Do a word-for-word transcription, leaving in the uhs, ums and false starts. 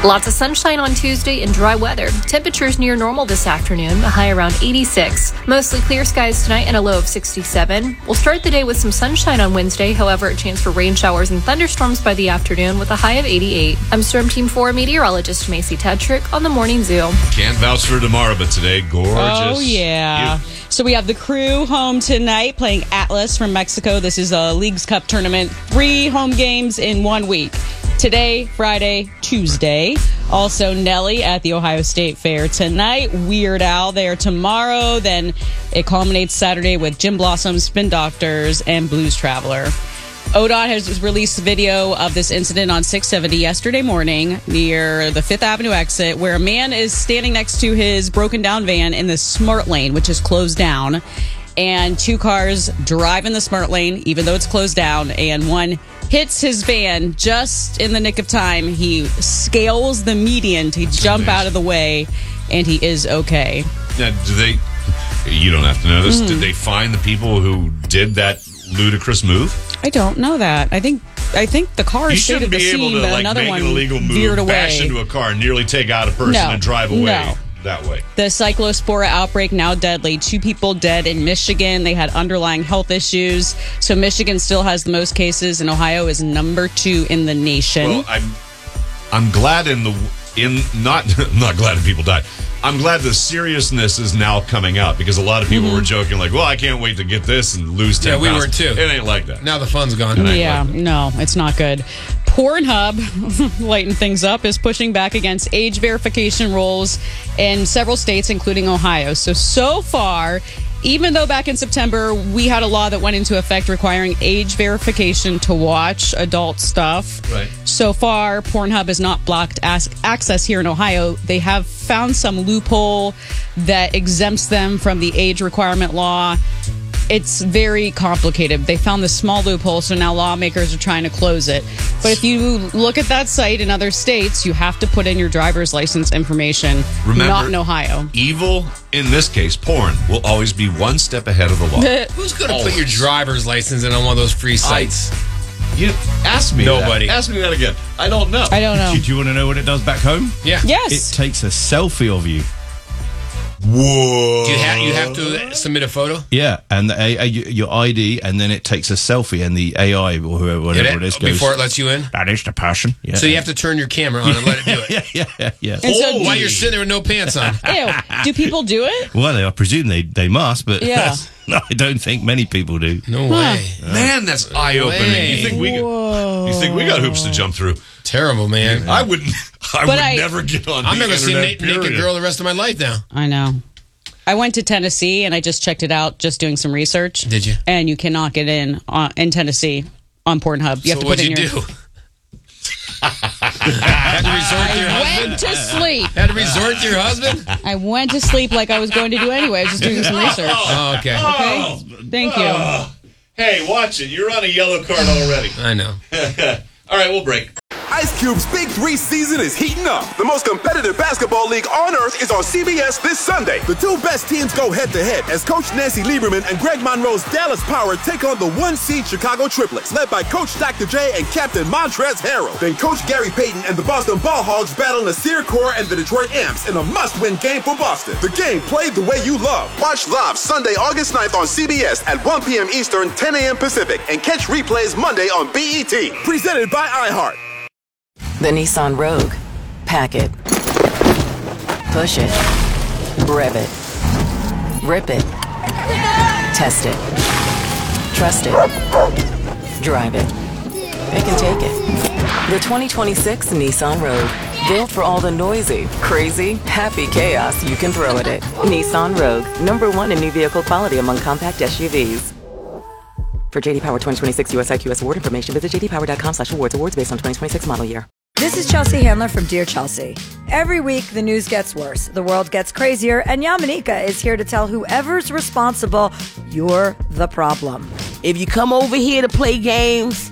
Lots of sunshine on Tuesday and dry weather. Temperatures near normal this afternoon, a high around eighty-six. Mostly clear skies tonight and a low of sixty-seven. We'll start the day with some sunshine on Wednesday, however, a chance for rain showers and thunderstorms by the afternoon with a high of eighty-eight. I'm Storm Team four meteorologist Macy Tetrick on the Morning Zoo. Can't vouch for tomorrow, but today, gorgeous. Oh, yeah. You- So we have the Crew home tonight playing Atlas from Mexico. This is a Leagues Cup tournament. Three home games in one week. Today, Friday, Tuesday. Also, Nelly at the Ohio State Fair tonight. Weird Al there tomorrow. Then it culminates Saturday with Jim Blossom, Spin Doctors, and Blues Traveler. O D O T has released a video of this incident on six seventy yesterday morning near the Fifth Avenue exit where a man is standing next to his broken down van in the smart lane, which is closed down. And two cars drive in the smart lane, even though it's closed down, and one hits his van just in the nick of time. He scales the median to jump out of the way, and he is okay. Now, do they, you don't have to know this, Mm. did they find the people who did that ludicrous move? I don't know that. I think I think the car You stayed shouldn't at the be able scene, to but like another make one an illegal veered move, away. bash into a car, and nearly take out a person No, and drive away no. that way. The Cyclospora outbreak now deadly. Two people dead in Michigan. They had underlying health issues. So Michigan still has the most cases, and Ohio is number two in the nation. Well, I'm I'm glad in the in not I'm not glad that people died. I'm glad the seriousness is now coming out because a lot of people Mm-hmm. were joking like, "Well, I can't wait to get this and lose ten Yeah, we pounds." were too. It ain't like that. Now the fun's gone. It ain't Yeah, like that. no, it's not good. Pornhub, lighten things up, is pushing back against age verification rules in several states, including Ohio. So, so far, even though back in September we had a law that went into effect requiring age verification to watch adult stuff, Right. so far Pornhub has not blocked as- access here in Ohio. They have found some loophole that exempts them from the age requirement law. It's very complicated. They found this small loophole, so now lawmakers are trying to close it. But if you look at that site in other states, you have to put in your driver's license information. Remember, not in Ohio. Evil, in this case, porn, will always be one step ahead of the law. Who's going to put Always. your driver's license in on one of those free sites? You ask me Nobody. that. Ask me that again. I don't know. I don't know. Do you want to know what it does back home? Yeah. Yes. It takes a selfie of you. Whoa. Do you, ha- you have to submit a photo? Yeah, and the A- A- your I D, and then it takes a selfie, and the A I or whoever, whatever Did it it? is, goes, Before it lets you in? that is the person. Yeah. So you have to turn your camera on and let it do it. yeah, yeah, yeah, yeah. And so, Oh, while you're sitting there with no pants on. ew, do people do it? Well, I presume they, they must, but Yeah. no, I don't think many people do. No way. Man, that's eye opening. You think we got, you think we got hoops to jump through? Terrible, man. I wouldn't. I But would I- never get on. I'm the never going to see a internet, na- naked period. girl the rest of my life now. I know. I went to Tennessee and I just checked it out, just doing some research. Did you? And you cannot get in on, in Tennessee on Pornhub. You have so to put what'd in you your. do? Had to resort to your husband? Went to sleep. Had to resort to your husband? I went to sleep like I was going to do anyway. I was just doing some research. Oh, okay. Okay. Thank you. Hey, watch it. You're on a yellow card already. I know. All right, we'll break. Ice Cube's Big Three season is heating up. The most competitive basketball league on earth is on C B S this Sunday. The two best teams go head-to-head as Coach Nancy Lieberman and Greg Monroe's Dallas Power take on the one-seed Chicago Triplets, led by Coach Doctor J and Captain Montrezl Harrell. Then Coach Gary Payton and the Boston Ball Hogs battle Nasir Kaur and the Detroit Amps in a must-win game for Boston. The game played the way you love. Watch live Sunday, August ninth on C B S at one p.m. Eastern, ten a.m. Pacific, and catch replays Monday on B E T. Presented by iHeart. The Nissan Rogue. Pack it. Push it. Rev it. Rip it. Test it. Trust it. Drive it. It can take it. The twenty twenty-six Nissan Rogue. Built for all the noisy, crazy, happy chaos you can throw at it. Nissan Rogue. Number one in new vehicle quality among compact S U Vs. For J D Power twenty twenty-six U S I Q S award information, visit j d power dot com slash awards. Awards based on twenty twenty-six model year. This is Chelsea Handler from Dear Chelsea. Every week, the news gets worse, the world gets crazier, and Yamanika is here to tell whoever's responsible, you're the problem. If you come over here to play games,